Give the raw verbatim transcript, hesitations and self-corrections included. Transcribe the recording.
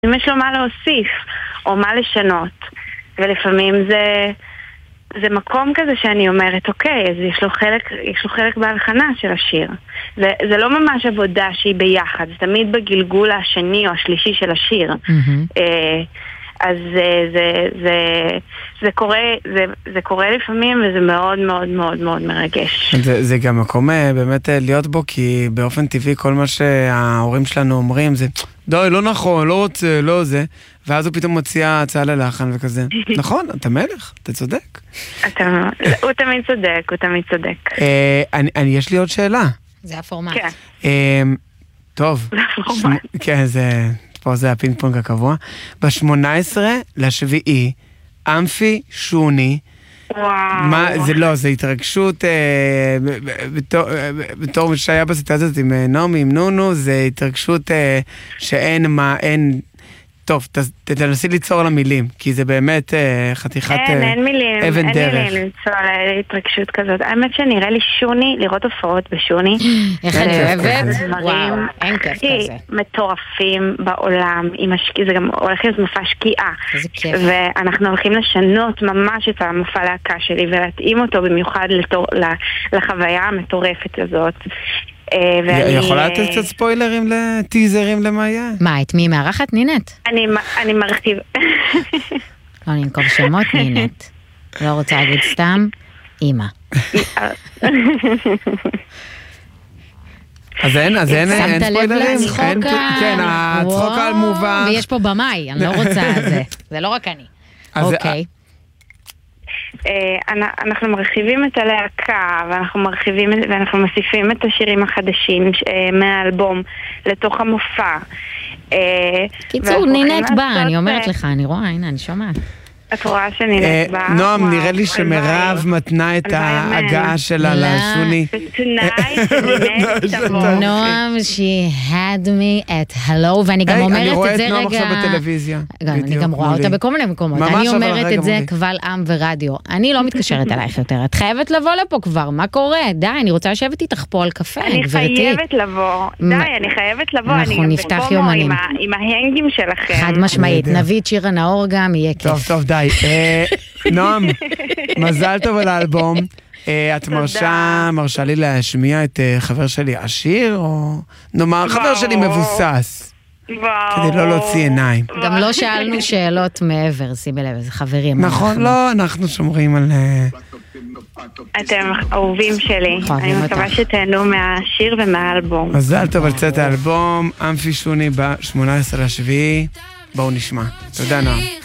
אם יש לו מה להוסיף, או מה לשנות. ולפעמים זה, זה מקום כזה שאני אומרת, אוקיי, אז יש לו חלק, יש לו חלק בהלחנה של השיר. זה, זה לא ממש עבודה שהיא ביחד, זה תמיד בגלגול השני או השלישי של השיר. Mm-hmm. אה, אז זה, זה, זה, זה קורה, זה, זה קורה לפעמים, וזה מאוד מאוד מאוד מאוד מרגש. זה, זה גם מקום באמת להיות בו, כי באופן טבעי כל מה שההורים שלנו אומרים זה, די, לא נכון, לא רוצה, לא זה, ואז הוא פתאום מציע הצעה ללחן וכזה. נכון, אתה מלך, אתה צודק. אתה, הוא תמיד צודק, הוא תמיד צודק. אה, אני, אני, יש לי עוד שאלה. זה הפורמט. כן. אה, טוב. זה הפורמט. ש... כן, זה... פה זה הפינג פונג הקבוע. ב-שמונה עשרה לשביעי, אמפי שוני, וואו. מה, זה לא, זה התרגשות, אה, בתור, בתור שהיה בסיטואציה הזאת עם נעמי, עם נונו, זה התרגשות אה, שאין מה, אין, טוב, ת, תנסי ליצור למילים, כי זה באמת אה, חתיכת אין, אין מילים, אבן אין דרך. מילים למצוא להתרגשות כזאת. האמת שנראה לי שוני, לראות הופעות בשוני. איך אני אוהבת? דברים וואו, אין כיף כזה. מטורפים בעולם, זה גם הולך להיות מופע שקיעה. איזה כיף. ואנחנו הולכים לשנות ממש את המופע להקה שלי, ולהתאים אותו במיוחד לתור, לחוויה המטורפת הזאת. יכולה לתת קצת ספוילרים לטיזרים למה יהיה? מה, את מי מארחת? נינט? אני מרחיב. לא ננקוב שמות, נינט. לא רוצה להגיד סתם, אמא. אז אין, אז אין, אין ספוילרים? שמת לב לצחוק? כן, הצחוק על מובן. ויש פה במאי, אני לא רוצה זה. זה לא רק אני. אוקיי. אנחנו מרחיבים את הלהקה, ואנחנו מרחיבים ואנחנו מוסיפים את השירים החדשים מהאלבום לתוך המופע. קיצור, נינט בא, אני אומרת לך, אני רואה, הנה, אני שומעת. את רואה שנינט בא? נועם, נראה לי שמרב מתנה את ההגעה שלה לשוני. נועם, she had me at hello, ואני גם אומרת את זה רגע... אני רואה את נועם עכשיו בטלוויזיה. אני גם רואה אותה בכל מיני מקומות. אני אומרת את זה קבל עם ורדיו. אני לא מתקשרת אלייך יותר. את חייבת לבוא לפה כבר, מה קורה? די, אני רוצה לשבת איתך פה על קפה, אני חייבת לבוא. די, אני חייבת לבוא. אנחנו נפתח יומנים. עם ההנגים שלכם. חד משמעית. נביא את שירה נאור גם, יהיה כיף. טוב, טוב, די. נועם, מזל טוב על האלבום. את מרשה, מרשה לי להשמיע את חבר שלי עשיר, או נאמר, חבר שלי מבוסס. כדי לא להוציא עיניים. גם לא שאלנו שאלות מעבר, שימי לב, זה חברים. נכון, לא, אנחנו שומרים על... אתם אהובים שלי. אני מקווה שתהנו מהשיר ומהאלבום. מזל טוב על צאת האלבום, אמפי שוני ב-שמונה עשרה לשביעי. בואו נשמע. תודה נועם.